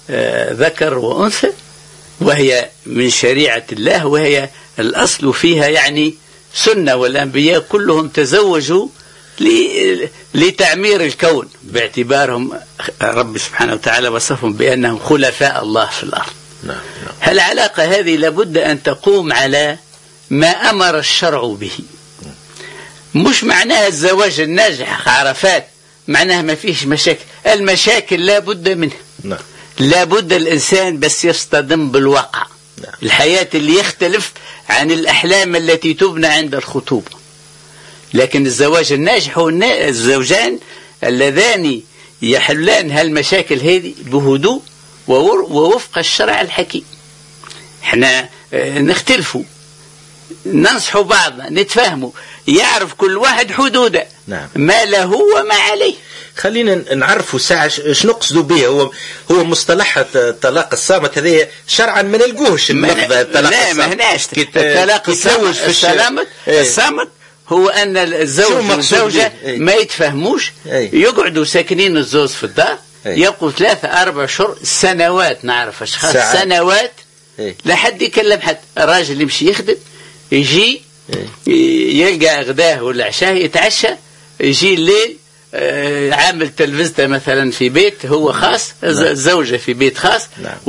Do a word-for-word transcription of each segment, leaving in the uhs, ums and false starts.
ذكر وأنثى، وهي من شريعة الله، وهي الأصل فيها يعني سنة، والأنبياء كلهم تزوجوا لتعمير الكون باعتبارهم رب سبحانه وتعالى وصفهم بأنهم خلفاء الله في الأرض. نعم. العلاقة هذه لابد أن تقوم على ما أمر الشرع به، مش معناها الزواج الناجح عرفات معناها ما فيش مشاكل. المشاكل لابد منها. نعم. لابد الإنسان بس يصطدم بالواقع. نعم. الحياة اللي يختلف عن الأحلام التي تبنى عند الخطوبة. لكن الزواج الناجح هو الزوجان اللذان يحلان هالمشاكل هذه بهدوء ووفق الشرع الحكيم. احنا نختلفوا، ننصحوا بعضنا، نتفاهموا، يعرف كل واحد حدوده. نعم. ما له وما عليه. خلينا نعرفوا ساعة شنو نقصدوا به. هو هو مصطلح الطلاق الصامت هذا شرعا ما نلقوهش اللفظ الطلاق لا الصامت. ما هناش الطلاق الصامت. الصامت هو أن الزوج والزوجة ما يتفهموش، يقعدوا ساكنين الزوج في الدار، يبقوا ثلاثة أربع شهور سنوات، نعرف أشخاص ساعات. سنوات لحد يكلم حد. الراجل يمشي يخدم، يجي يلقى غداه ولا عشاه، يتعشى، يجي الليل عامل تلفزته مثلا في بيت هو خاص، الزوجة في بيت خاص،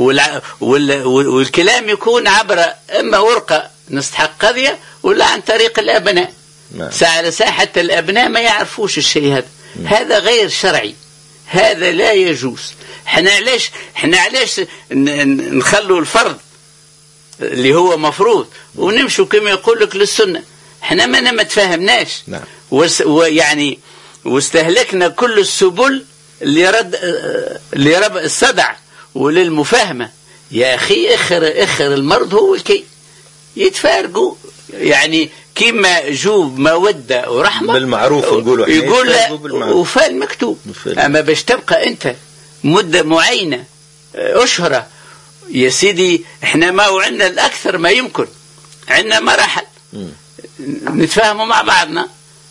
والكلام يكون عبر إما ورقة نستحق قضية ولا عن طريق الأبناء. ساعة لساعة حتى الأبناء ما يعرفوش الشيء هذا. هذا غير شرعي، هذا لا يجوز. احنا علاش احنا علاش نخلوا الفرض اللي هو مفروض ونمشوا كما يقول لك للسنة؟ احنا ما ما تفهمناش. نعم. ويعني واستهلكنا كل السبل لرد لرب الصدع وللمفاهمة. يا أخي اخر اخر المرض هو الكي يتفارقوا، يعني كما جوب مودة ورحمة بالمعروف نقولوا يقول لا وفال مكتوب. أما باش تبقى أنت مدة معينة أشهر يا سيدي، احنا ما وعندنا الأكثر ما يمكن، عندنا مراحل نتفاهموا مع بعضنا،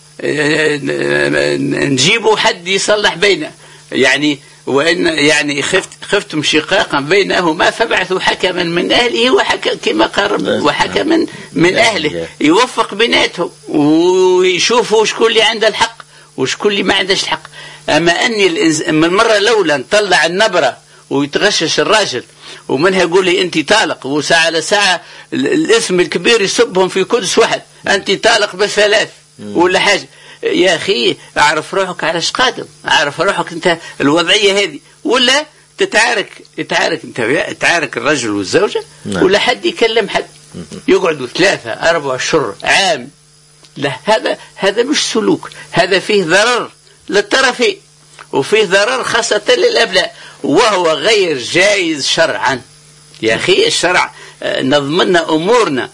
نجيبوا حد يصلح بينا، يعني وإن يعني خفت خفتم شقاقا بينهما فبعثوا حكما من أهله وحكم كما قال وحكما من أهله يوفق بيناتهم ويشوفوا وش كل اللي عنده الحق وش كل اللي ما عندهش الحق. أما أني من مرة الأولى نطلع النبرة ويتغشش الراجل ومنها يقول لي أنت طالق، وساعة لساعة الاسم الكبير يسبهم في كدس واحد، أنت طالق بثلاث ولا حاجة. يا أخي أعرف روحك على شقادم، أعرف روحك أنت الوضعية هذه، ولا تتعارك يتعارك أنت تعارك الرجل والزوجة ولا حد يكلم حد، يقعدوا ثلاثة أربع شهور عام. لا، هذا هذا مش سلوك، هذا فيه ضرر للطرفين وفيه ضرر خاصة للأبناء، وهو غير جائز شرعا. يا أخي الشرع نضمنا أمورنا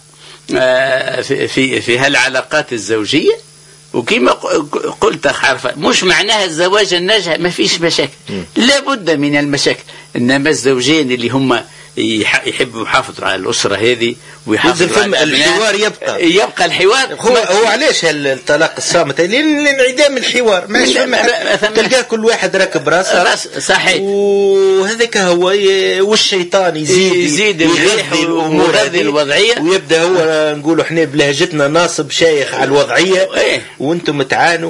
في في في هالعلاقات الزوجية، وكما قلت عارفة مش معناها الزواج الناجح ما فيش مشاكل، لابد من المشاكل. إنما الزوجين اللي هم يحبوا يحافظوا على الأسرة هذه ويحافظوا على الحوار يبقى يبقى الحوار. هو هو علاش الطلاق الصامت؟ لانعدام الحوار. ماشي تلقى كل واحد راكب راسه راس صحيح، وهذاك هو والشيطان يزيد يزيد الريح ومغذي الوضعية، ويبدا هو نقولوا احنا بلهجتنا ناصب شايخ على الوضعية، وانتم تعانوا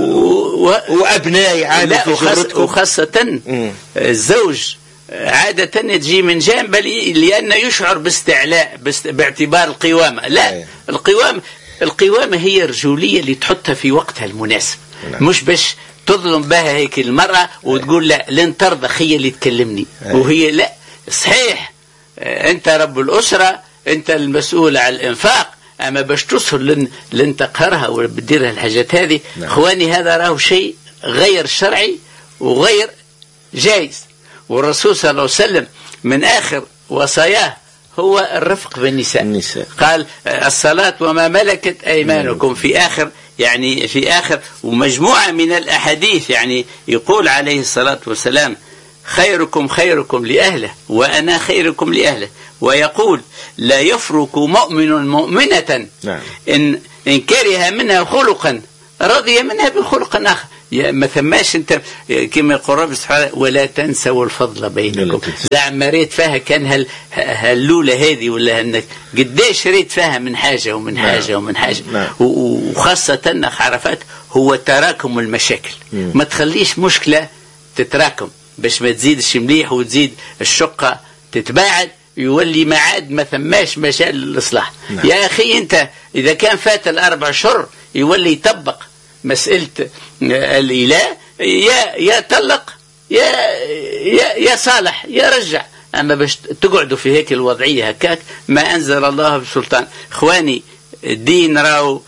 وابناء يعانوا في جرتكم. وخاصة الزوج عادة تجي من جانب لأنه يشعر باستعلاء باعتبار القوامة. لا، القوامة القوامة هي رجولية اللي تحطها في وقتها المناسب، مش باش تظلم بها هيك المرأة وتقول لا لن ترضى خي اللي تكلمني، وهي لا صحيح أنت رب الأسرة، أنت المسؤول عن الإنفاق، أما باش تصهر لن, لن تقهرها وبديرها الحاجات هذه. إخواني هذا راه شيء غير شرعي وغير جائز. والرسول صلى الله عليه وسلم من آخر وصاياه هو الرفق بالنساء. النساء. قال الصلاة وما ملكت أيمانكم في آخر، يعني في آخر ومجموعة من الأحاديث، يعني يقول عليه الصلاة والسلام خيركم خيركم لأهله وأنا خيركم لأهله، ويقول لا يفرق مؤمن مؤمنة إن, إن كره منها خلقا رضي منها بخلق آخر. ما ثماش انت كما يقول ربي سبحانه ولا تنسوا الفضل بينكم. زعما ريت فيها كان هال هاللولة هذه ولا انك قديش ريت فيها من حاجة ومن حاجة ومن حاجة، وخاصة انك عرفت هو تراكم المشاكل. ما تخليش مشكلة تتراكم باش ما تزيدش مليح وتزيد الشقة تتباعد يولي ما عاد ما ثماش مجال للإصلاح. يا أخي أنت إذا كان فات الأربع شهور يولي يطبق مسألة الإله، يا يا طلق يا يا يا صالح يا رجع. أما باش تقعدوا في هيك الوضعية هكاك ما أنزل الله بسلطان. إخواني الدين راو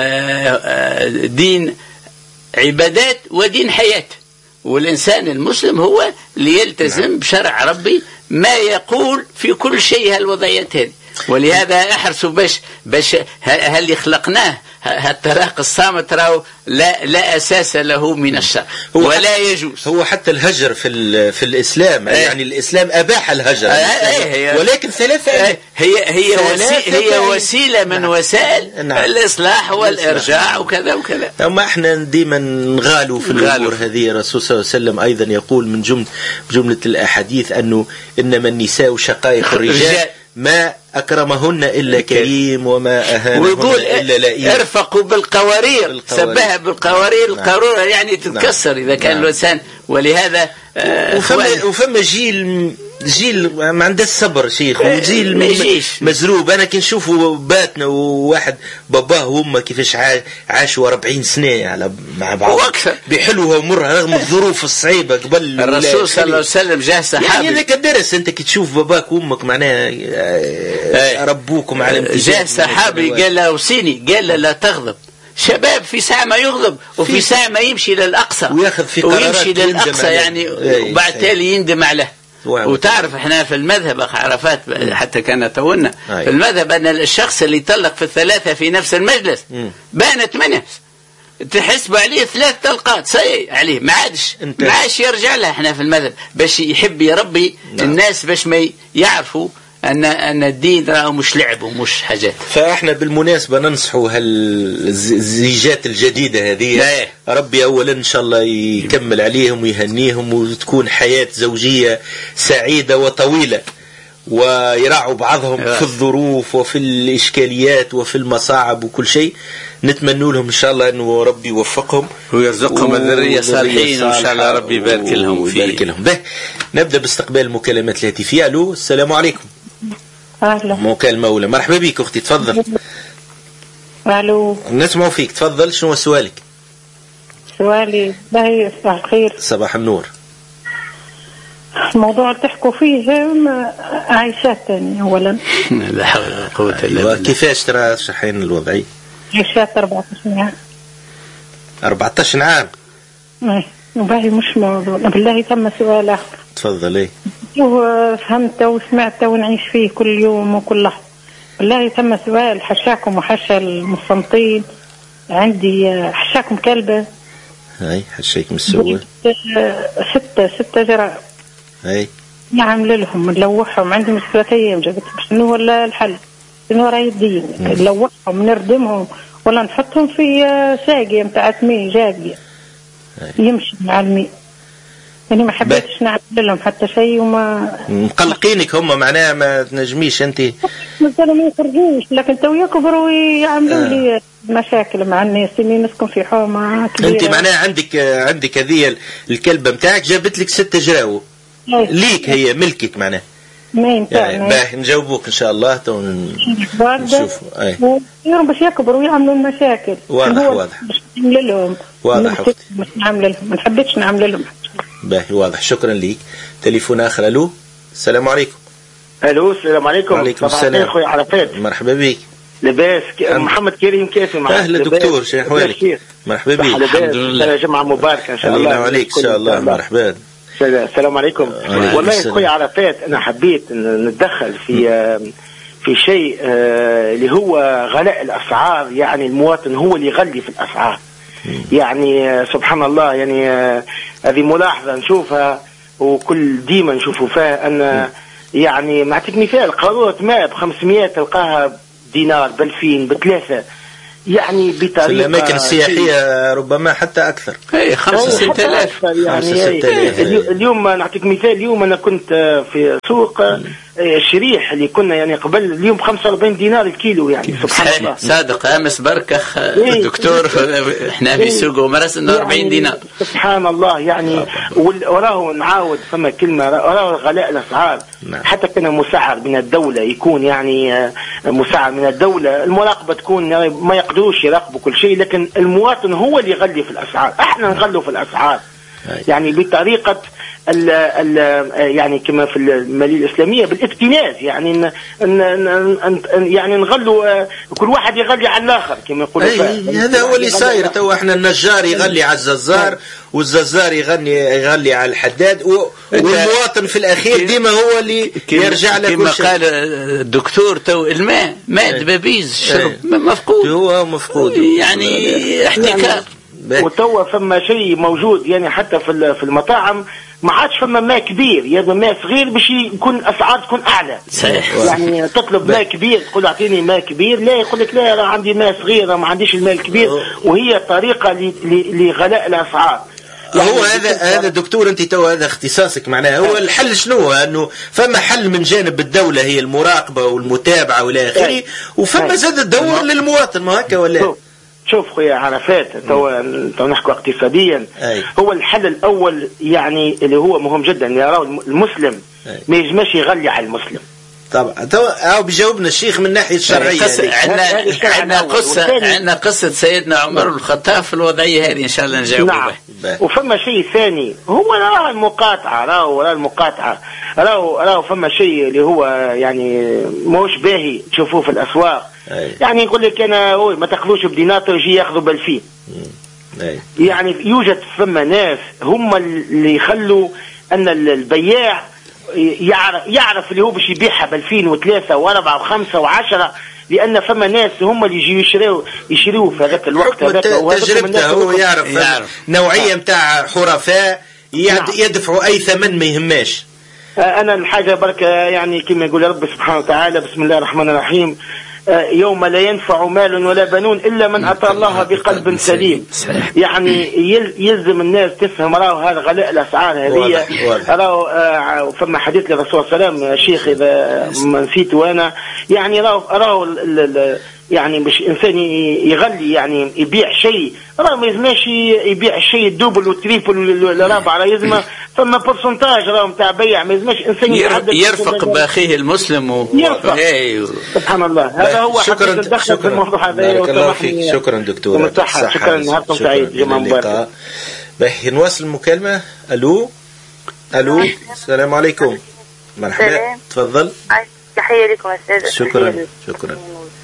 دين عبادات ودين حياة، والإنسان المسلم هو اللي يلتزم بشرع ربي ما يقول في كل شيء هالوضعيات هذه. ولهذا احرصوا باش باش هل خلقناه هالطلاق الصامت راهو لا لا اساس له من الشرع ولا يجوز. هو حتى الهجر في في الاسلام أيه يعني الاسلام اباح الهجر أيه ولكن ثلاثه أيه هي هي وسيله هي وسيله من نعم وسائل نعم الاصلاح والارجاع وكذا وكذا. اما احنا ديما نغالوا في الامور هذه. الرسول صلى الله عليه وسلم ايضا يقول من جمله جمله الاحاديث انه انما النساء شقائق الرجال ما أكرمهن إلا كريم وما أهانهن إلا لئيم. ارفقوا بالقوارير، سبها بالقوارير. نعم. القارورة يعني تتكسر نعم إذا كان نعم الإنسان. ولهذا آه وفما, وفما جيل جيل ما عنده الصبر شيخ وجيل مزروب. أنا كي نشوفوا باتنا وواحد باباه وأمه كيفاش عاشوا أربعين سنة على مع بعض بحلوها ومرها رغم الظروف الصعيبة. قبل الرسول صلى الله عليه وسلم جاء صحابي يعني هذاك الدرس أنت كي تشوف باباك وأمك معناها ربوكم على امتثال. جاء صحابي قال له أوصيني، قال له لا تغضب. شباب في ساعة ما يغضب وفي ساعة ما يمشي للأقصى وياخذ في ويمشي للأقصى يعني وبعد تالي يندم عليه. وتعرف احنا في المذهب عرفات حتى كان تونا في المذهب أن الشخص اللي يطلق في الثلاثة في نفس المجلس بانت منه تحسب عليه ثلاث طلقات صحيح عليه ما عادش ما عادش يرجع لها. احنا في المذهب باش يحب يربي الناس باش ما يعرفوا أن أن الدين راه مش لعب ومش حاجات. فإحنا بالمناسبة ننصحوا هالزيجات الجديدة هذه ربي أولا إن شاء الله يكمل عليهم ويهنيهم وتكون حياة زوجية سعيدة وطويلة ويراعوا بعضهم في الظروف وفي الإشكاليات وفي المصاعب وكل شيء. نتمنى لهم إن شاء الله أنه ربي يوفقهم ويرزقهم الذرية صالحين وإن شاء الله ربي يبارك لهم فيه. به نبدأ باستقبال المكالمات الهاتفية. ألو السلام عليكم. أهلا. مكالمة أولى. مرحبا بك أختي تفضل. ألو نسمع فيك تفضل. شنو سؤالك؟ سؤالي باهي صباح الخير. صباح النور. الموضوع اللي تحكوا فيه عايشات ثانية أولا. لا حول ولا قوة إلا بالله. كيفاش ترى شحين الوضعي؟ عايشات أربعة عشر عام. أربعة عشر عام. إيه وباهي مش موضوع بالله. تم سؤال آخر. تفضلي. وفهمت وسمعت ونعيش فيه كل يوم وكل لحظة. بالله تم سؤال حشاكم وحشا المصمتين. عندي حشاكم كلبة. هاي حشاك مسوي. ستة ستة جرائم. هاي. نعمل لهم نلوحهم. عندي مشكلة أيام جابت شنو ولا الحل؟ شنو راي الدين؟ نلوحهم نردمهم ولا نحطهم في ساقية متاعت مي جاقية. يمشي مع المي. يعني ما حبيتش نعمل لهم حتى شيء وما مقلقينك هم معناها ما تنجميش انت مثلا ما يخرجوش لكن تو يكبروا ويعملوا آه. لي مشاكل مع الناس اللي نسكن في حومه كبيره. انت معناها عندك عندك هذه الكلبه نتاعك جابت لك ستة جراو ليك هي ملكك معناها ما ينفع يعني باهي نجاوبوك ان شاء الله تو نشوف اي باش يكبروا ويعملوا المشاكل. واضح واضح باش نعمل لهم واضح اختي مش نعمل لهم ما نحبش نعمل لهم. باهي واضح شكرا ليك. تليفون اخر. الو السلام عليكم. الو السلام عليكم. وعليكم السلام اخوي عرفات. مرحبا بك. لاباس محمد كريم كيف معك؟ اهلا دكتور شنو احوالك؟ مرحبا بك. الحمد لله جمعه مباركه ان شاء الله. الله عليك ان شاء الله. مرحبا. السلام عليكم. والله اخوي عرفات انا حبيت نتدخل في في شيء اللي هو غلاء الاسعار. يعني المواطن هو اللي يغلي في الاسعار. يعني سبحان الله يعني هذه ملاحظة نشوفها وكل ديما نشوفوا فيها أن يعني معطيك مثال قارورة ماء بخمسمية تلقاها دينار بألفين بثلاثة. يعني بطريقة في الأماكن السياحية ربما حتى أكثر. اي خمسة ستة آلاف يعني. اليوم نعطيك مثال، اليوم أنا كنت في سوق الشريح اللي كنا يعني قبل اليوم خمسة وأربعين دينار الكيلو يعني سبحان الله. صادق أمس بركخ الدكتور احنا في سوق ومرس إنه أربعين دينار سبحان الله يعني. وراه نعاود فما كلمة، وراه غلاء الأسعار حتى كان مسعر من الدولة، يكون يعني مسعر من الدولة، المراقبة تكون ما يقدروش يراقبوا كل شيء، لكن المواطن هو اللي يغلي في الأسعار، احنا نغلوا في الأسعار يعني بطريقة ال ال يعني كما في المالية الإسلامية بالاكتناز، يعني ن ن يعني نغلوا كل واحد يغلي على الآخر كما يقولوا. هذا هو اللي صاير تو، احنا النجار يغلي على الززار والززار يغني يغلي على الحداد، والمواطن في الأخير ديما هو اللي يرجع لك. كما قال الدكتور تو الماء ماء دبابيز الشرب مفقود، هو مفقود يعني احتكار. وتوا فما شيء موجود يعني حتى في في المطاعم ما عادش فما ماء كبير، يا ماء صغير باش يكون الاسعار تكون اعلى. صحيح. يعني تطلب ماء كبير تقول اعطيني ماء كبير، لا يقول لك لا راه عندي ماء صغير ما عنديش الماء الكبير، وهي طريقه لغلاء الاسعار. يعني هو هذا هذا دكتور انت تو هذا اختصاصك معناها. هو الحل شنو؟ انه فما حل من جانب الدوله هي المراقبه والمتابعه والى اخره، وفما زاد الدور للمواطن، ما هكا ولا؟ شوف خويا عرفات تو تو نحكوا اقتصاديا. أي. هو الحل الاول يعني اللي هو مهم جدا يراه المسلم أي. ما يجمش يغلي على المسلم. طبعا تو او بيجاوبنا الشيخ من الناحيه الشرعيه. عندنا عندنا قصه عندنا قصه سيدنا عمر بن الخطاب في الوضعيه هذه ان شاء الله نجاوب. نعم. وفما شيء ثاني هو راه المقاطعه، راه راه المقاطعه راه راه فما شيء اللي هو يعني موش باهي تشوفوه في الاسواق. أي. يعني يقول لك انا ما تاخذوش بدينار يجي ياخذوا بالفين. يعني يوجد فما ناس هم اللي يخلوا ان البياع يعرف يعرف اللي هو باش يبيعها بالفين وثلاثة واربعة وخمسة وعشرة، لان فما ناس هم اللي يجيو يشريوا يشريوا في هذاك الوقت هذاك. تجربته هو يعرف, يعرف. نوعيه نتاع حرفاء يدفعوا اي ثمن ما يهماش. انا الحاجه بركه يعني كما يقول رب سبحانه وتعالى بسم الله الرحمن الرحيم، يوم لا ينفع مال ولا بنون إلا من أتى الله بقلب سليم. يعني يلزم الناس تفهم راهو هذا غلاء الأسعار هذه. راهو فما حديث للرسول صلى الله عليه وسلم يا شيخ إذا نسيت وأنا يعني راهو راهو يعني مش إنسان يغلي يعني يبيع شيء راه ما يزماش يبيع شيء الدوبل والتريبل والرابع، راه يزم فما بورسنتاج راه نتاع بيع، ما يزماش إنسان يرفق بأخيه المسلم و... يرفق. سبحان الله. هذا هو شكرا شكرا, شكرا. الموضوع هذا. بارك الله فيك. شكرا دكتور. شكرا. نهاركم سعيد جماعة مبارك. باهي نواصل المكالمة. ألو ألو السلام عليكم. مرحبا تفضل. تحية لكم أستاذ. شكرا شكرا.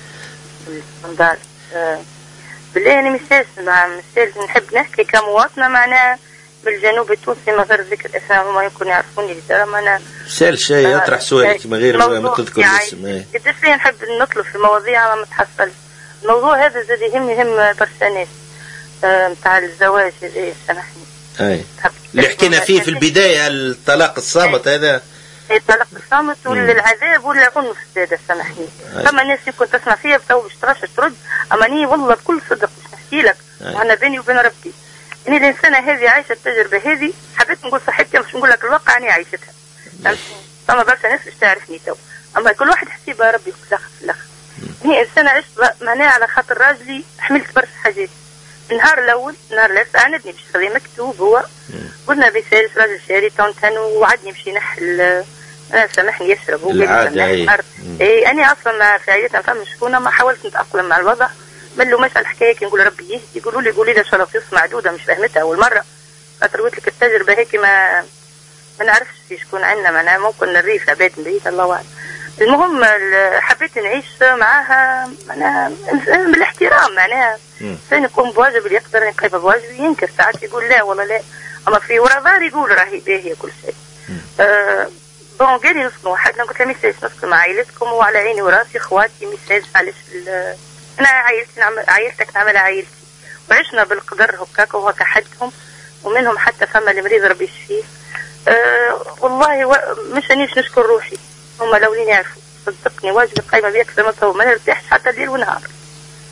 بالله أنا مستاذ مستاذ نحب نحكي كمواطنة معناها بالجنوب التونسي من غير ذكر اسماء، هما يكون يعرفوني ترى ما انا سال شيء يطرح سؤالك من غير ما تذكر الاسم. قداش يعني نحب نطلب في مواضيع ما متحصلش. الموضوع هذا زاد يهمني يهم برشا ناس نتاع الزواج هذا سامحني. اي اللي حكينا فيه في البدايه الطلاق الصامت هذا. الطلاق الصامت والعذاب والعنف زاد سامحني. فما ناس يمكن تسمع فيها تو باش ترش ترد، اما اني والله بكل صدق باش نحكي لك وانا بيني وبين ربي اني الانسانه هذه عايشه التجربه هذه، حبيت نقول صحتي مش نقول لك الواقع اني عايشتها. فما برشا ناس باش تعرفني تو، اما كل واحد حسيبها ربي في الاخر في الاخر. هي انسانه عشت معناها على خاطر راجلي حملت برشا حاجات. النهار الاول النهار الاول عاندني باش خليه مكتوب هو قلنا بيسالس راجل شاري تونتن وعدني باش ينحل انا سامحني يشرب هو قال اي انا اصلا ما في عيلتنا فما شكونه ما حاولت نتاقلم مع الوضع. من له مثلا الحكايه كي نقول ربي يهدي يقولوا لي قولي لي شرطيس معدوده مش فهمتها اول مره، خاطر قلت لك التجربه هيك ما ما نعرفش في شكون عندنا معناها ممكن الريف عباد بعيد الله اعلم. المهم حبيت نعيش معاها معناها بالاحترام معناها انسان يقوم بواجب اللي يقدر يقيم بواجبه، ينكر ساعات يقول لا والله لا، اما في ورا ظهري يقول راهي باهيه كل شيء. أه بون قال لي نسكن واحد، انا قلت له ميساج نسكن مع عائلتكم وعلى عيني وراسي اخواتي ميساج علاش انا عائلتي نعمل عائلتك نعملها عائلتي، وعشنا بالقدر هكاك وهكا حدهم ومنهم حتى فما المريض ربي يشفيه. أه والله و... مش انيش نشكر روحي هما لو لين يعرفوا صدقني واجبي قايمه بيه اكثر من طول ما نرتاحش حتى ليل ونهار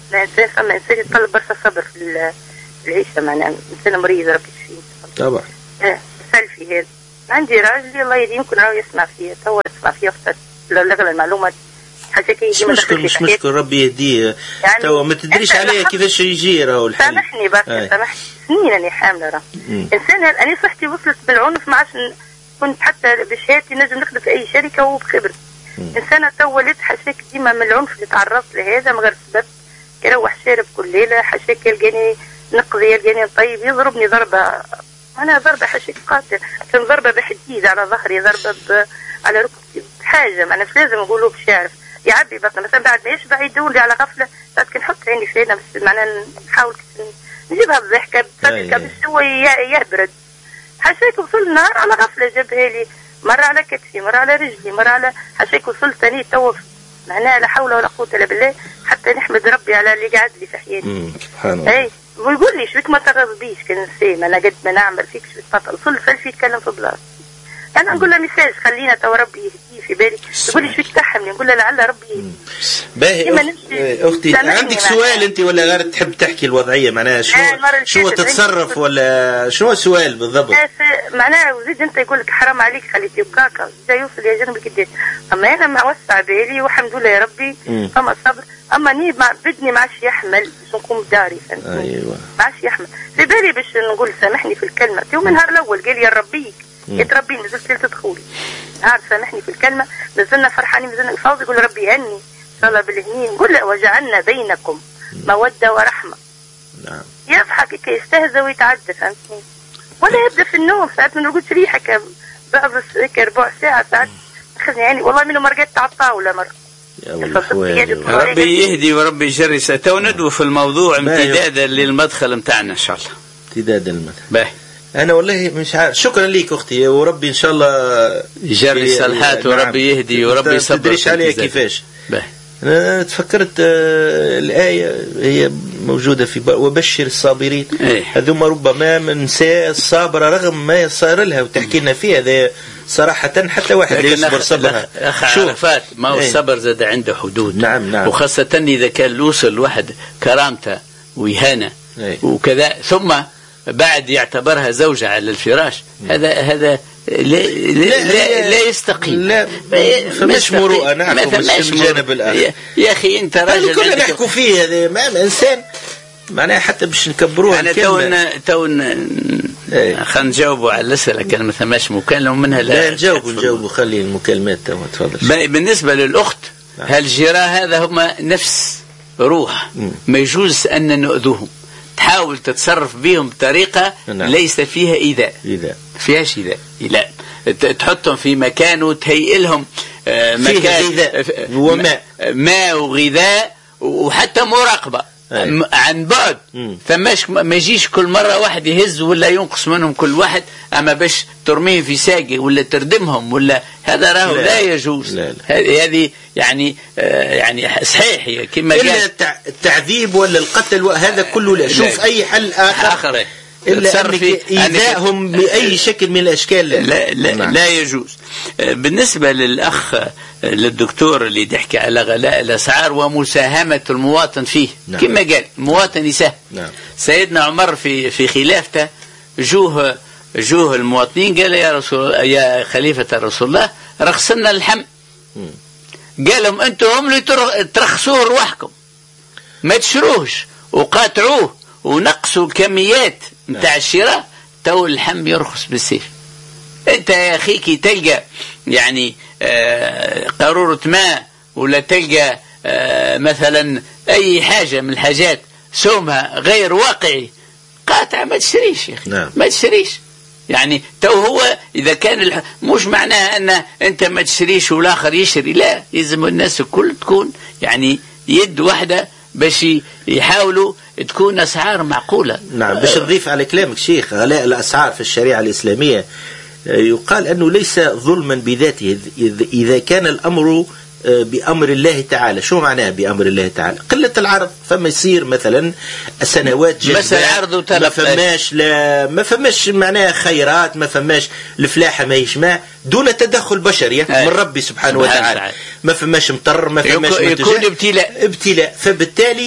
إنسان فما إنسان يتطلب برشا صبر في العيشة، معناها إنسان مريض ربي يشفيه. طبعا. إيه سلفي هذا. عندي راجل الله يهديه يمكن راهو يسمع فيا توا يسمع فيا وقت لغل المعلومات مش مشكل مش مشكل ربي يهديه يعني. توا ما تدريش عليه كيفاش يجي راهو الحل. سامحني بس سامحني سنين أنا حاملة راه إنسان أنا صحتي وصلت بالعنف ما عادش كنت حتى بشهادتي نجم نخدم في أي شركة وبخبرتي. إنسانة تو وليت حشاك ديما من العنف اللي تعرضت لهذا من غير سبب، كروح شارب كل ليلة حشاك يلقاني نقضي يلقاني طيب يضربني ضربة أنا ضربة حشاك قاتل، كان ضربة بحديد على ظهري ضربة على ركبتي بحاجة ما أنا لازم أقوله باش يعرف يعبي بطن مثلا بعد ما يشبع يدور لي على غفلة لكن نحط عيني فينا بس معناها نحاول نجيبها بضحكة بضحكة بس هو يهبرد حشاك وصل نهار على غفلة جابها لي مرة على كتفي مرة على رجلي مرة على حشاك وصلت ثاني توف معناها لا حول ولا قوة إلا بالله حتى نحمد ربي على اللي قاعد لي في حياتي. سبحان الله. اي ويقول لي شويك ما تغضبيش كنسام انا قد ما نعمل فيك شويك بطل صل سلفي يتكلم في بلاصتي انا نقول له ميساج خلينا تو ربي يهديه في بالي يقول لي شويك تحملي نقول له لعل ربي يهديه. باهي اختي عندك سؤال انت ولا غير تحب تحكي الوضعيه معناها شو شو تتصرف ولا شنو السؤال بالضبط؟ معناها وزيد انت يقول لك حرام عليك خليتي وكاكا جاي يوصل يا جنبك قداش اما انا ما وسع بالي والحمد لله يا ربي فما صبر اما ني مع بدني ما عادش يحمل باش نقوم داري فهمتني. ايوه ما عادش يحمل في بالي باش نقول سامحني في الكلمه تو من نهار الاول قال لي يا ربيك يتربي نزلت ليله دخولي نهار سامحني في الكلمه نزلنا فرحانين نزلنا فوز يقول ربي هني ان شاء الله بالهنين قول له وجعلنا بينكم موده ورحمه. نعم يضحك كي يستهزأ ويتعدى فهمتني ولا يبدا في النوم ساعات ما نرقدش ريحه بعض هيك ربع ساعه ساعات اخذني يعني والله منه ما رقدت على الطاوله مره. ربي يهدي وربي يجري تو ندوي في الموضوع امتدادا للمدخل متاعنا ان شاء الله. امتدادا للمدخل. باهي انا والله مش عارف شكرا ليك اختي وربي ان شاء الله يجري الصالحات وربي يهدي وربي يصبر. تدريش عليها كيفاش. باهي أنا تفكرت الآية هي موجودة في وبشر الصابرين. إيه؟ هذوما ربما من نساء الصابرة رغم ما يصار لها وتحكي لنا فيها هذا صراحة حتى واحد لا يصبر صبرها. أخ عرفات ما هو الصبر زاد عنده حدود. نعم نعم. وخاصة إذا كان يوصل واحد كرامته ويهانة إيه؟ وكذا ثم بعد يعتبرها زوجة على الفراش هذا هذا لا لا, لا, لا يستقيم. لا فمش مروءة نعرف مش الجانب الآخر. يا أخي أنت راجل كلنا نحكوا فيه هذا ما إنسان معناها حتى باش نكبروها. أنا تونا تونا خلينا نجاوبوا على الأسئلة كان مثلا ماش مكالمة منها لا, لا نجاوبوا نجاوبوا خلي المكالمات توا تفضل. بالنسبة للأخت هالجيران هذا هما نفس روح ما يجوز أن نؤذوهم تحاول تتصرف بهم بطريقة نعم. ليس فيها إيذاء إيذاء فيهاش إيذاء لا تحطهم في مكان وتهيئ لهم مكان وماء ماء وغذاء وحتى مراقبة أي. عن بعد فماش ما يجيش كل مرة واحد يهز ولا ينقص منهم كل واحد أما باش ترميهم في ساقي ولا تردمهم ولا هذا راهو لا, لا يجوز. هذه يعني آه يعني صحيح كما قال إلا التعذيب ولا القتل وهذا كله لا شوف لا. أي حل آخر, آخر. إلا أنك إيذائهم بأي شكل من الأشكال لا, لا, لا, لا, لا يجوز. بالنسبة للأخ للدكتور اللي يحكي على غلاء الأسعار ومساهمة المواطن فيه نعم. كما قال المواطن يساهم نعم. سيدنا عمر في في خلافته جوه جوه المواطنين قال يا رسول يا خليفة رسول الله رخصنا اللحم قال لهم أنتم هم اللي ترخصوه رواحكم ما تشروهش وقاطعوه ونقصوا الكميات نتاع الشراء تو اللحم يرخص بالسيف. انت يا اخي كي تلقى يعني آه قارورة ماء ولا تلقى آه مثلا اي حاجة من الحاجات سومها غير واقعي قاطع ما تشريش يا اخي نعم. ما تشريش يعني تو هو اذا كان الح... مش معناها ان انت ما تشريش والاخر يشري لا يلزم الناس الكل تكون يعني يد واحدة باش يحاولوا تكون أسعار معقولة. نعم باش نضيف على كلامك شيخ غلاء الأسعار في الشريعة الإسلامية يقال أنه ليس ظلما بذاته إذا كان الأمر بأمر الله تعالى. شو معناه بأمر الله تعالى؟ قلة العرض فما يصير مثلا سنوات جذبة ما فماش لا ما فماش معناه خيرات ما فماش الفلاحة ما يجمع دون تدخل بشري من ربي سبحانه وتعالى ما فماش مطر ما فماش يكون ابتلاء ابتلاء فبالتالي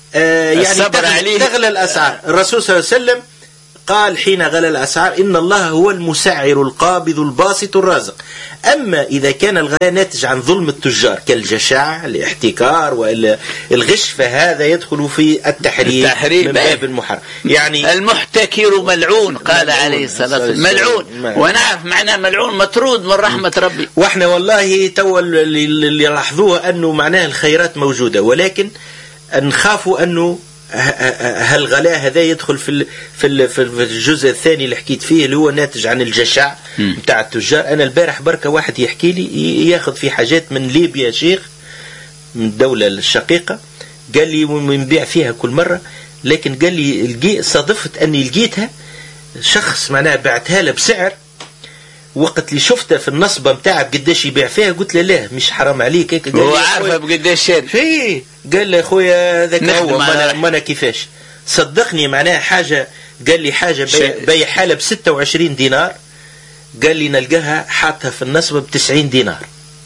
آه يعني تغلى, تغلى الأسعار. الرسول صلى الله عليه وسلم قال حين غلى الأسعار إن الله هو المسعر القابض الباسط الرازق. أما إذا كان الغلاء ناتج عن ظلم التجار كالجشع الاحتكار والغش فهذا يدخل في التحريم, التحريم من باب المحرم. يعني المحتكر ملعون قال عليه الصلاة والسلام ملعون, ونعرف معناه ملعون مطرود من رحمة ربي. وإحنا والله تو اللي لاحظوه أنه معناه الخيرات موجودة، ولكن نخافوا أنه هالغلاء هذا يدخل في في في الجزء الثاني اللي حكيت فيه اللي هو ناتج عن الجشع بتاع التجار. انا البارح بركه واحد يحكي لي ياخذ في حاجات من ليبيا شيخ من الدوله الشقيقه، قال لي ونبيع فيها كل مره، لكن قال لي صادفت اني لقيتها شخص معناها بعتها له بسعر، وقت اللي شفتها في النصبه نتاعها بقداش يبيع فيها قلت له لا مش حرام عليك هيك. هو عارفه بقداش شاري في، قال لي اخويا ذاك هو ما انا كيفاش صدقني معناها حاجه. قال لي حاجه بيع حاله ب ستة وعشرين دينار، قال لي نلقاها حاطها في النصبه ب تسعين دينار.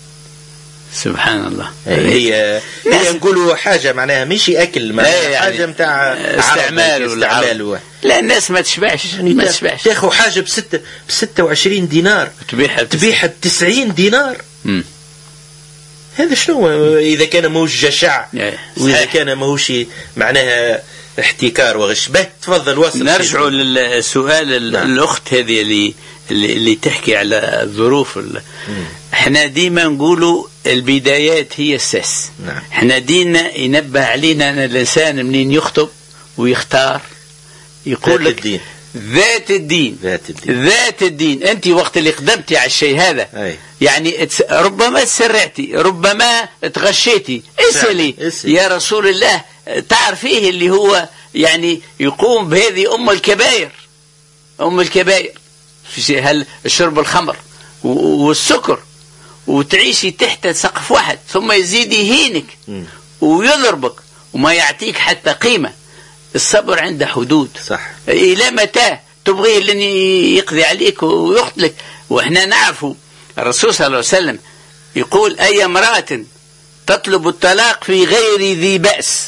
سبحان الله. هي هي نقولوا حاجه معناها مش اكل معناها يعني حاجه نتاع استعمال استعمال. لا الناس ما تشبعش ما تشبعش تاخذ حاجه بستة بستة وعشرين دينار تبيعها تبيعها ب تسعين دينار. م. هذا شنو اذا كان ماهوش جشع واذا كان ماهوش معناها احتكار وغش. به تفضل وصل. نرجع للسؤال. نعم. الاخت هذه اللي اللي تحكي على الظروف. احنا ديما نقولوا البدايات هي الساس. نعم. احنا ديننا ينبه علينا ان الانسان منين يخطب ويختار يقول لك الدين. ذات الدين ذات الدين ذات الدين. انت وقت اللي قدمتي على الشيء هذا أي. يعني ربما تسرعتي ربما تغشيتي اسألي يا رسول الله تعرفيه اللي هو يعني يقوم بهذه أم الكبائر أم الكبائر في هل شرب الخمر والسكر وتعيشي تحت سقف واحد ثم يزيد يهينك ويضربك وما يعطيك حتى قيمة. الصبر عنده حدود. صح. إلى متى تبغيه لن يقضي عليك ويقتلك؟ وإحنا نعرفه الرسول صلى الله عليه وسلم يقول أي امرأة تطلب الطلاق في غير ذي بأس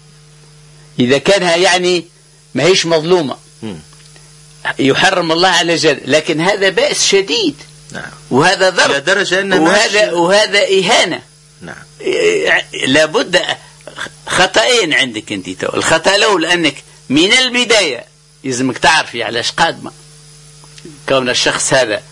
إذا كانها يعني ما هيش مظلومة يحرم الله على جل، لكن هذا بأس شديد. نعم. وهذا ضرب لدرجة أنه وهذا, وهذا إهانة. نعم. لابد خطأين عندك أنت. تو الخطأ الأول أنك من البداية يلزمك تعرفي علاش قادمة كون الشخص هذا،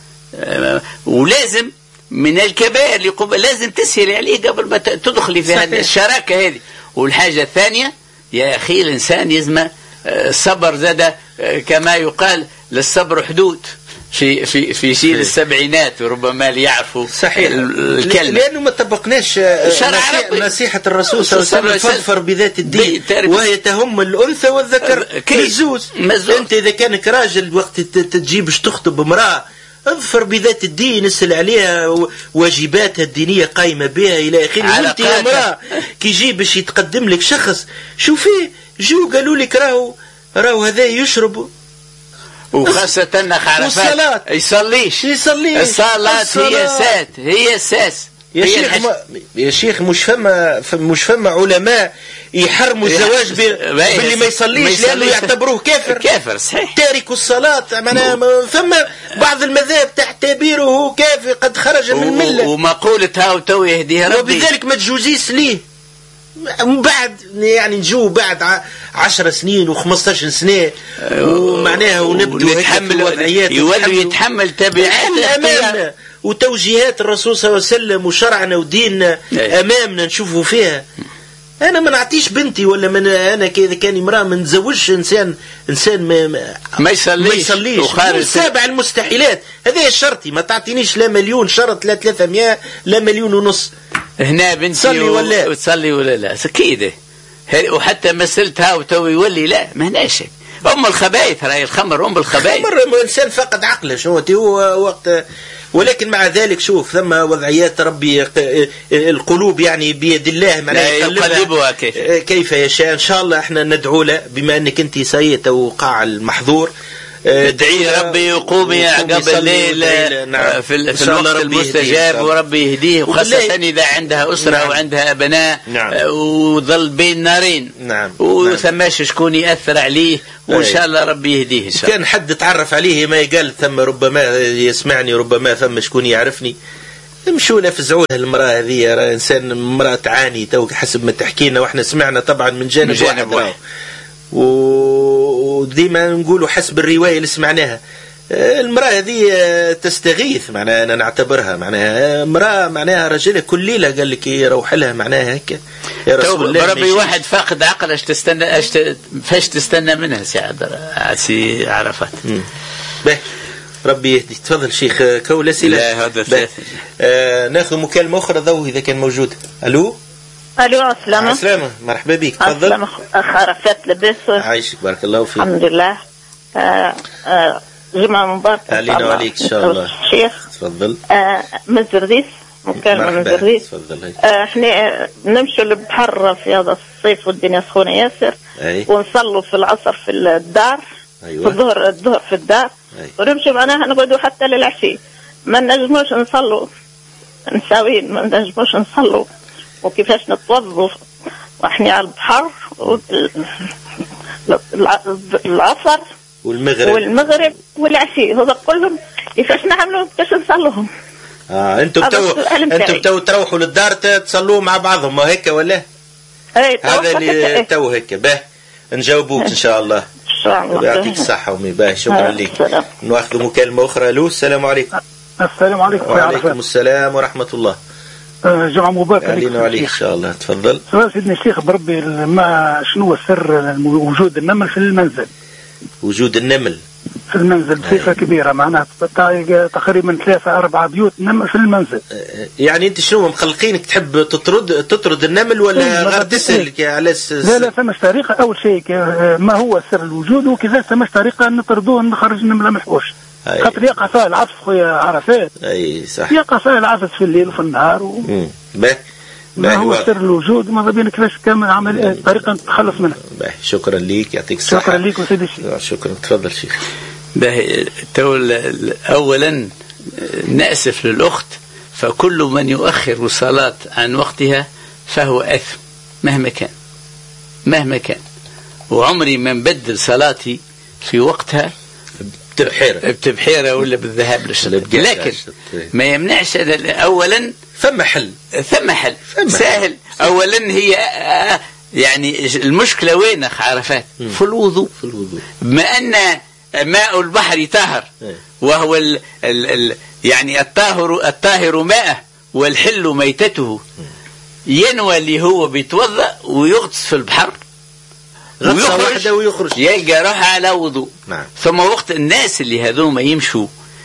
ولازم من الكبائر اللي قبل لازم تسهل عليه قبل ما تدخلي في هذه الشراكة هذه. والحاجة الثانية يا أخي الإنسان يزم الصبر زاد كما يقال للصبر حدود في في في جيل السبعينات وربما ليعرفوا صحيح الكلمة لأنه ما طبقناش نصيحة, نصيحة الرسول صلى الله عليه وسلم فاظفر بذات الدين وهي تهم الأنثى والذكر مزوز. أنت إذا كانك راجل وقت تجيب باش تخطب امرأة اظفر بذات الدين اسأل عليها واجباتها الدينية قايمة بها إلى آخره. وأنت يا امرأة كي يجي باش يتقدم لك شخص شوفيه جو قالوا لك راهو راهو هذا يشرب وخاصة أنك عرفات يصليش يصليش الصلاة هي أساس هي أساس يا شيخ ما يا شيخ مش فما مش فما علماء يحرموا الزواج باللي ما يصليش لأنه يعتبروه كافر كافر صحيح تارك الصلاة. معناها فما بعض المذاهب تعتبره كافر قد خرج من الملة ومقولة هاو تو يهديها ربي. وبذلك ما تجوزيش ليه بعد يعني نجو بعد عشر سنين وخمستاشر سنة ومعناها ونبدو نتحمل وضعيات يولي يتحمل تبعات أمامنا وتوجيهات الرسول صلى الله عليه وسلم وشرعنا وديننا أمامنا نشوفوا فيها. أنا ما نعطيش بنتي ولا من أنا كذا كان امرأة ما نتزوجش إنسان إنسان ما ما يصليش, ما يصليش. سابع المستحيلات هذه الشرطي ما تعطينيش لا مليون شرط لا ثلاثمائة لا مليون ونص هنا بنتي تصلي ولا تصلي ولا لا كده. وحتى مسألتها وتو يولي لا ما هناش أم الخبائث راهي الخمر أم الخبائث. الخمر الإنسان فقد عقله شو هو وقت. ولكن مع ذلك شوف ثم وضعيات ربي القلوب يعني بيد الله معناها يقلبها كيف كيف يشاء. إن شاء الله احنا ندعو له بما أنك أنت سيئة وقاع المحظور ادعي ربي وقومي قبل الليل نعم. في, في الوقت المستجاب وربي يهديه، وخاصة إذا عندها أسرة نعم. وعندها أبناء نعم. وظل بين نارين نعم. وثماش شكون يأثر عليه، وإن شاء الله ربي يهديه إن شاء الله. كان حد تعرف عليه ما يقال ثم ربما يسمعني ربما ثم شكون يعرفني، مشونا فزعوها المرأة هذه، إنسان امرأة تعاني تو حسب ما تحكينا، وإحنا سمعنا طبعا من جانب, من جانب واحد, واحد. وديما نقولوا حسب الرواية اللي سمعناها المرأة هذه تستغيث، معناها أنا نعتبرها معناها مرأة معناها رجلها كل ليلة قال لك يروح لها معناها هيك يا رسول الله. ربي واحد فاقد عقل اش تستنى اش فاش تستنى منها سي سي عرفات. باهي ربي يهدي. تفضل شيخ كول أسئلة. لا هذا آه ناخذ مكالمة أخرى ضو إذا كان موجود. ألو الو السلام السلام مرحبا بك. تفضل اخ عرفات لباس. عايشك بارك الله فيك. الحمد لله. آه آه جمعة مباركة علينا وعليك ان شاء الله. شيخ تفضل. آه من الزرديس مكالمة من الزرديس. تفضل. آه احنا نمشوا للبحر في هذا الصيف والدنيا سخونة ياسر. أي. ونصلوا في العصر في الدار. أيوة. في الظهر الظهر في الدار. أي. ونمشوا معناها نقعدوا حتى للعشي، ما نجموش نصلوا نساوين، ما نجموش نصلوا وكيفاش نتوضوا واحنا على البحر العصر والمغرب والمغرب والعشي هذا كلهم كيفاش نعملوا باش نصلوهم. اه انتم تو انتم تو تروحوا للدار تصلوا مع بعضهم ما هيك ولا؟ اي هذا اللي تو هيك. باه نجاوبوك ان شاء الله. ان شاء الله يعطيك الصحة ومي. باه شكرا لك. ناخذ مكالمة أخرى. له السلام عليكم. السلام عليكم. وعليكم السلام ورحمة الله. جمعة مباركة علينا وعليك إن شاء الله. تفضل. سؤال سيدنا الشيخ بربي، ما شنو هو سر وجود النمل في المنزل؟ وجود النمل في المنزل بصفة كبيرة، معناها تقريبا ثلاثة أربعة بيوت نمل في المنزل. يعني أنت شنو مخلقينك تحب تطرد تطرد النمل ولا غير تسألك على أساس؟ لا لا ثمش طريقة. أول شيء ما هو سر الوجود وكذا ثمش طريقة نطردوه نخرج النملة محوش. خاطر يقع فيها العفس خويا عرفات. أي صح. يقع فيها العفس في الليل وفي النهار. و... باهي. ما هو سر الوجود ما بين كيفاش كامل عمل طريقة نتخلص منها. باهي شكرا ليك يعطيك الصحة. شكرا ليك وسيدي الشيخ. شكرا. تفضل شيخ. باهي أولا نأسف للأخت، فكل من يؤخر الصلاة عن وقتها فهو أثم مهما كان مهما كان. وعمري ما نبدل صلاتي في وقتها بتبحيرة بتبحيرة ولا بالذهاب للصلاة، لكن ما يمنعش. أولا ثم حل ثم حل سهل. أولا هي يعني المشكلة وين أخ عرفات؟ في الوضوء. في الوضوء بما أن ماء البحر طاهر، وهو ال ال ال يعني الطاهر الطاهر ماءه والحل ميتته، ينوى اللي هو بيتوضأ ويغطس في البحر غطسة واحدة ويخرج يلقى روح على وضوء. نعم. ثم وقت الناس اللي هذوما يمشوا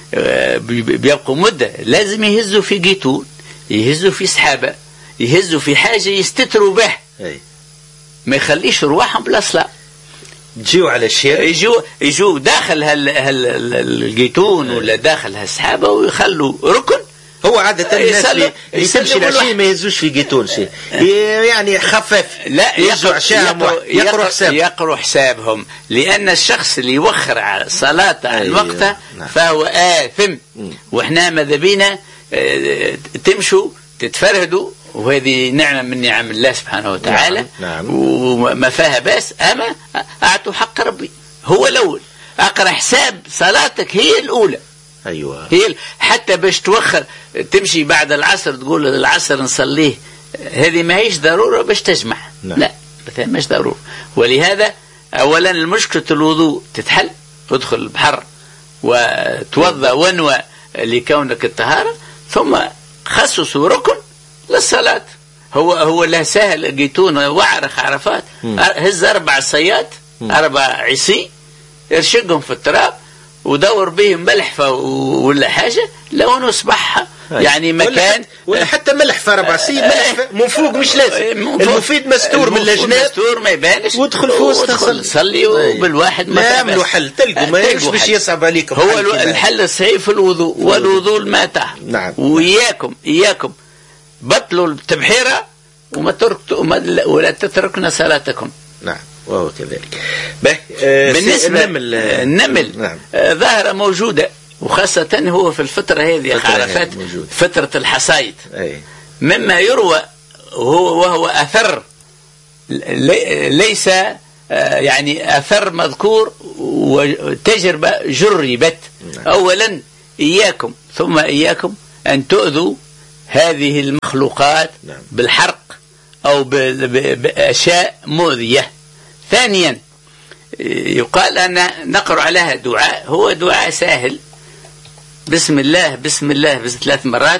بيبقوا مدة لازم يهزوا في جيتون، يهزوا في سحابة، يهزوا في حاجة يستتروا به. أي. ما يخليش رواحهم بلا صلاة. يجيو على الشيء يجوا يجوا داخل هال هال الجيتون ولا داخل هالسحابة ويخلوا ركن. هو عادة الناس اللي تمشي العشية ما يهزوش في جيتون شيء يعني خفف. لا يهزوا عشاء يقروا حساب يقروا حسابهم، لأن الشخص اللي يوخر على صلاة عن وقتها فهو آثم. وإحنا ماذا بينا تمشوا تتفرهدوا، وهذه نعمة من نعم الله سبحانه وتعالى. نعم. وما فيها بس، أما أعطوا حق ربي هو الأول. أقرأ حساب صلاتك هي الأولى. أيوة. هي حتى باش توخر تمشي بعد العصر تقول العصر نصليه، هذه ما هيش ضرورة باش تجمع. نعم. لا مش ضرورة. ولهذا أولا المشكلة الوضوء تتحل، ادخل البحر وتوضأ ونوى لكونك الطهارة، ثم خصصوا ركن للصلاة. هو هو له سهل جيتون وعرخ عرفات، هز أربع صياد أربع عصي ارشقهم في التراب ودور بهم ملحفة ولا حاجة لو نصبحها يعني مكان، ولا حتى ملحفة ربع سي ملحفة من فوق مش لازم، المفيد مستور من الجناب مستور ما يبانش، وادخل فوق تصلي وبالواحد ما تعملوا حل تلقوا ما يمش باش يصعب عليكم. هو الحل الصحيح في الوضوء، والوضوء الماء طاهر. نعم. وإياكم إياكم بطلوا التبحيرة وما تركتوا ولا تتركنا صلاتكم. نعم. وهو كذلك. آه بالنسبة النمل, النمل نعم. آه ظاهرة موجودة، وخاصة هو في الفترة هذه عرفات فترة الحصايد. أي. مما يروى هو وهو أثر ليس يعني أثر مذكور وتجربة جربت. نعم. أولا إياكم ثم إياكم أن تؤذوا هذه المخلوقات. نعم. بالحرق أو بأشياء مؤذية. ثانيا يقال أن نقرأ عليها دعاء، هو دعاء سهل، بسم الله بسم الله بس ثلاث مرات،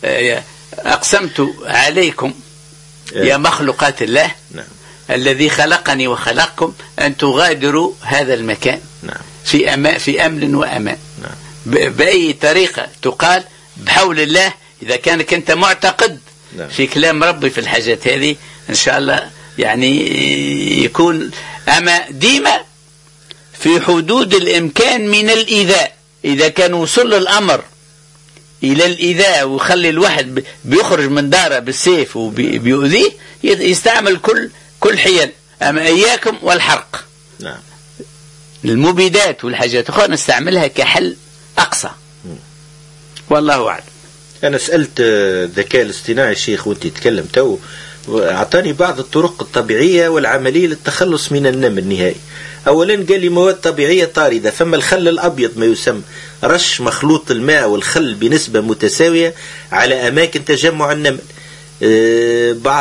أقسمت عليكم يا مخلوقات الله. نعم. الذي خلقني وخلقكم أن تغادروا هذا المكان. نعم. في أمان في أمن وأمان. نعم. بأي طريقة تقال بحول الله، إذا كانك أنت معتقد. نعم. في كلام ربي في الحاجات هذه إن شاء الله يعني يكون، أما ديما في حدود الإمكان من الإيذاء. إذا كان وصل الأمر إلى الإيذاء ويخلي الواحد بيخرج من داره بالسيف وبيؤذيه، يستعمل كل كل حيل. أما إياكم والحرق. نعم. المبيدات والحاجات أخرى نستعملها كحل أقصى. م. والله أعلم. أنا سألت الذكاء الاصطناعي الشيخ وأنت تتكلم تو، أعطاني بعض الطرق الطبيعية والعملية للتخلص من النمل نهائي. أولا قال لي مواد طبيعية طاردة، فما الخل الأبيض ما يسمى، رش مخلوط الماء والخل بنسبة متساوية على أماكن تجمع النمل. أه بعض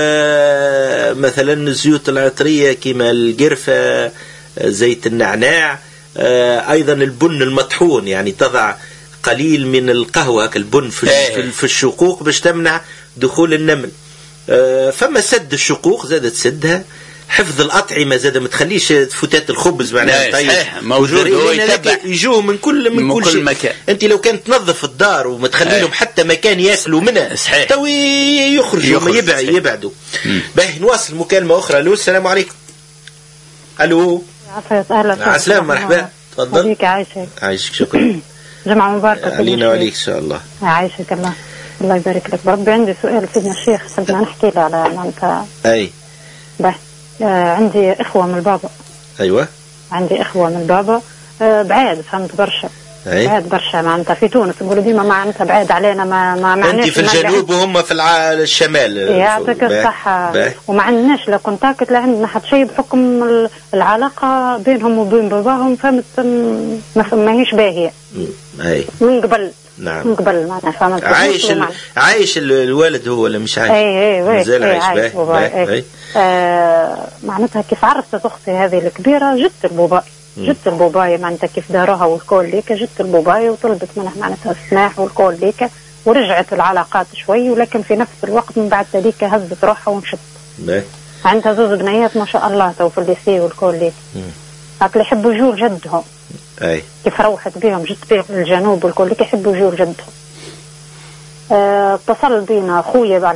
أه مثلا الزيوت العطرية كما القرفة، أه زيت النعناع، أه أيضا البن المطحون، يعني تضع قليل من القهوة البن في, في الشقوق باش تمنع دخول النمل. أه فما سد الشقوق زادت سدها، حفظ الأطعمة زاد ما تخليش فتات الخبز معناها طيب موجود، هو يتبع يجوه من كل من, من كل, كل شيء. مكان. أنت لو كانت تنظف الدار وما تخلي لهم حتى مكان ياكلوا منه تو يخرجوا يبعد يبعدوا. باهي نواصل مكالمة أخرى. ألو السلام عليكم. ألو أهلا السلام مرحبا تفضل. عليك عايشك. عايشك شكرا. جمعة مباركة علينا وعليك إن شاء الله. عايشك الله الله يبارك لك. بربي عندي سؤال سيدنا الشيخ، حبنا نحكي له على معناتها. أي. باهي آه عندي إخوة من البابا. أيوة. عندي إخوة من البابا آه بعاد، فهمت برشا. أي. بعاد برشا معناتها في تونس نقولوا ديما معناتها بعاد علينا، ما ما معناش. أنت في الجنوب وهم في الشمال. يعطيك الصحة. وما عندناش لا كونتاكت لا عندنا حتى شيء بحكم العلاقة بينهم وبين باباهم، فهمت ما ماهيش باهية. أي. من قبل. نعم. من قبل معناها فهمت. عايش ال... عايش الوالد هو ولا مش عايش؟ اي اي مازال عايش. عايش بابا. اي. آه معناتها كيف عرفت اختي هذه الكبيره جت البابا، جت البابايا معناتها كيف داروها والكل ليك، جت البابايا وطلبت منها معناتها السماح والكل ليك، ورجعت العلاقات شوي، ولكن في نفس الوقت من بعد ذلك هزت روحها ومشت. عندها زوج بنيات ما شاء الله تو في الليسي والكل ليك، هاك يحبوا يجوا جدهم. اي كيف روحت بهم جت بهم الجنوب والكل ليك يحبوا يجوا جدهم. اتصل بينا اخويا بعد